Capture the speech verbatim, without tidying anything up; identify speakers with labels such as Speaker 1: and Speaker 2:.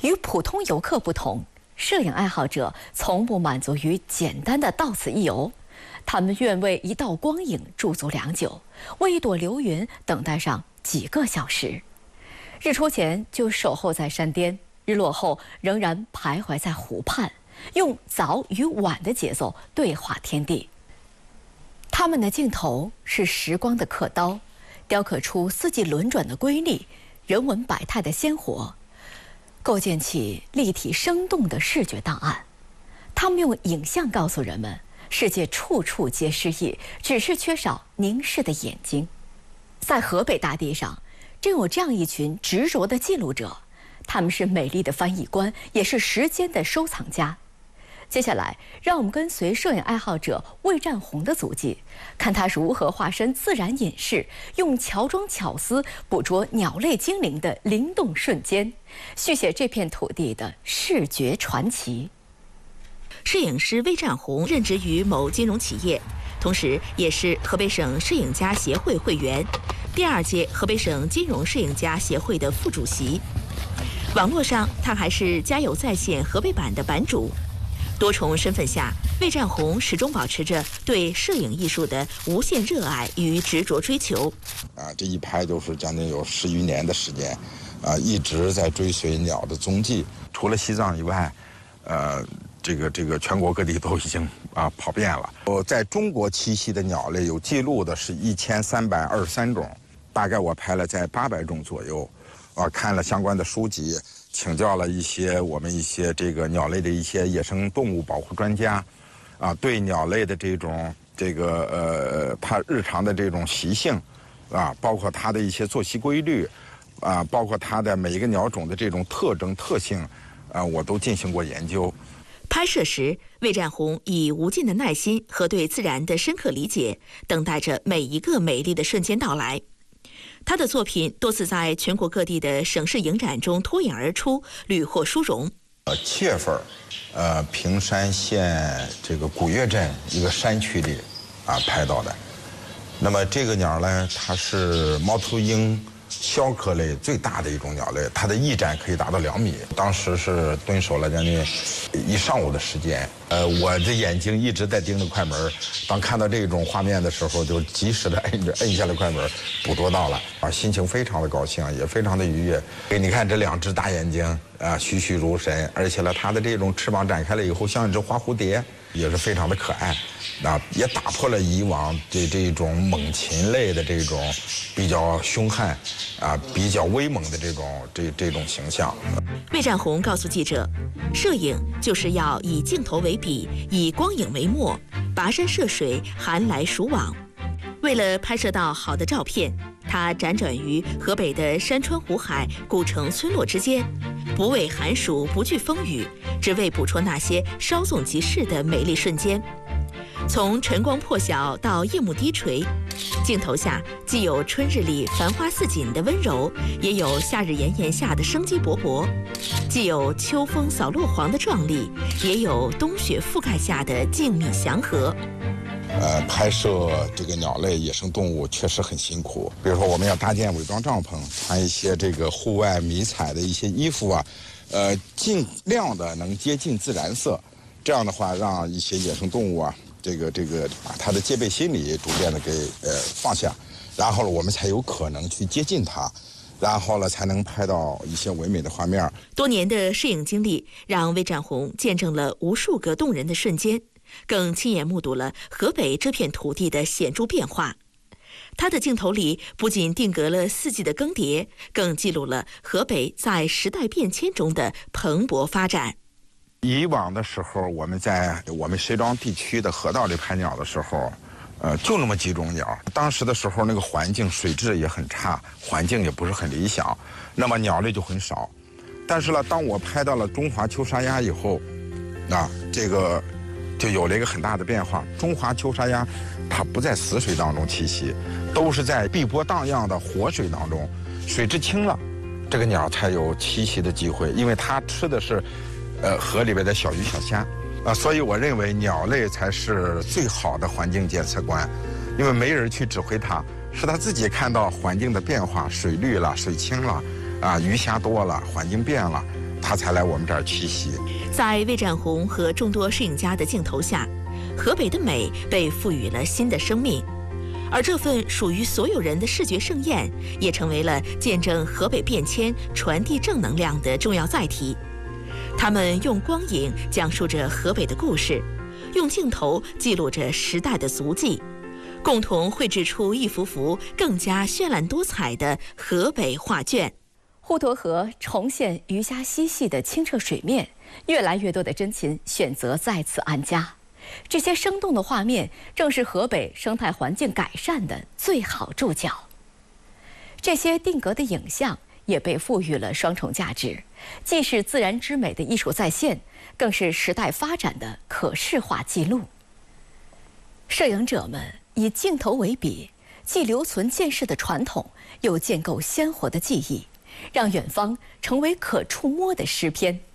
Speaker 1: 与普通游客不同，摄影爱好者从不满足于简单的到此一游，他们愿为一道光影驻足良久，为一朵流云等待上几个小时。日出前就守候在山巅，日落后仍然徘徊在湖畔，用早与晚的节奏对话天地。他们的镜头是时光的刻刀，雕刻出四季轮转的瑰丽，人文百态的鲜活，构建起立体生动的视觉档案。他们用影像告诉人们，世界处处皆诗意，只是缺少凝视的眼睛。在河北大地上，正有这样一群执着的记录者，他们是美丽的翻译官，也是时间的收藏家。接下来，让我们跟随摄影爱好者魏占宏的足迹，看他如何化身自然隐士，用乔装巧思捕捉鸟类精灵的灵动瞬间，续写这片土地的视觉传奇。
Speaker 2: 摄影师魏占宏任职于某金融企业，同时也是河北省摄影家协会会员，第二届河北省金融摄影家协会的副主席。网络上，他还是家有在线河北版的版主。多重身份下，魏占宏始终保持着对摄影艺术的无限热爱与执着追求。
Speaker 3: 啊，这一拍就是将近有十余年的时间，啊，一直在追随鸟的踪迹。除了西藏以外，呃，这个这个全国各地都已经啊跑遍了。我在中国栖息的鸟类有记录的是一千三百二十三种，大概我拍了在八百种左右。啊，看了相关的书籍，请教了一些我们一些这个鸟类的一些野生动物保护专家，啊，对鸟类的这种这个呃它日常的这种习性，啊，包括它的一些作息规律，啊，包括它的每一个鸟种的这种特征特性，啊，我都进行过研究。
Speaker 2: 拍摄时，魏占宏以无尽的耐心和对自然的深刻理解，等待着每一个美丽的瞬间到来。他的作品多次在全国各地的省市影展中脱颖而出，屡获殊荣。
Speaker 3: 呃，七月份，呃，平山县这个古岳镇一个山区里，啊拍到的。那么这个鸟呢，它是猫头鹰鸮科类最大的一种鸟类，它的翼展可以达到两米。当时是蹲守了将近一上午的时间。呃，我的眼睛一直在盯着快门，当看到这种画面的时候，就及时的摁着摁下了快门，捕捉到了。啊，心情非常的高兴，也非常的愉悦。你看这两只大眼睛啊，栩栩如生，而且呢，它的这种翅膀展开了以后，像一只花蝴蝶，也是非常的可爱。啊，也打破了以往这这种猛禽类的这种比较凶悍，啊，比较威猛的这种这这种形象。
Speaker 2: 魏占宏告诉记者，摄影就是要以镜头为笔，以光影为墨，跋山涉水，寒来暑往。为了拍摄到好的照片，他辗转于河北的山川湖海、古城村落之间，不畏寒暑，不惧风雨，只为捕捉那些稍纵即逝的美丽瞬间。从晨光破晓到夜幕低垂，镜头下既有春日里繁花似锦的温柔，也有夏日炎炎下的生机勃勃；既有秋风扫落黄的壮丽，也有冬雪覆盖下的静谧祥和。
Speaker 3: 呃，拍摄这个鸟类、野生动物确实很辛苦。比如说，我们要搭建伪装帐篷，穿一些这个户外迷彩的一些衣服啊，呃，尽量的能接近自然色。这样的话，让一些野生动物啊，这个这个把它的戒备心理逐渐的给呃放下，然后呢，我们才有可能去接近它，然后呢，才能拍到一些唯美的画面。
Speaker 2: 多年的摄影经历让魏占宏见证了无数个动人的瞬间，更亲眼目睹了河北这片土地的显著变化。他的镜头里不仅定格了四季的更迭，更记录了河北在时代变迁中的蓬勃发展。
Speaker 3: 以往的时候，我们在我们石庄地区的河道里拍鸟的时候，呃，就那么几种鸟。当时的时候，那个环境水质也很差，环境也不是很理想，那么鸟类就很少。但是呢，当我拍到了中华秋沙鸭以后，啊，这个就有了一个很大的变化。中华秋沙鸭，它不在死水当中栖息，都是在碧波荡漾的活水当中，水质清了，这个鸟才有栖息的机会，因为它吃的是。呃，河里边的小鱼小虾，啊，所以我认为鸟类才是最好的环境监测官，因为没人去指挥它，是它自己看到环境的变化，水绿了，水清了，啊，鱼虾多了，环境变了，它他才来我们这儿栖息。
Speaker 2: 在魏占宏和众多摄影家的镜头下，河北的美被赋予了新的生命，而这份属于所有人的视觉盛宴，也成为了见证河北变迁、传递正能量的重要载体。他们用光影讲述着河北的故事，用镜头记录着时代的足迹，共同绘制出一幅幅更加绚烂多彩的河北画卷。
Speaker 1: 滹沱河重现鱼虾嬉戏的清澈水面，越来越多的真禽选择在此安家。这些生动的画面正是河北生态环境改善的最好注脚。这些定格的影像也被赋予了双重价值，既是自然之美的艺术再现，更是时代发展的可视化记录。摄影者们以镜头为笔，既留存见识的传统，又建构鲜活的记忆，让远方成为可触摸的诗篇。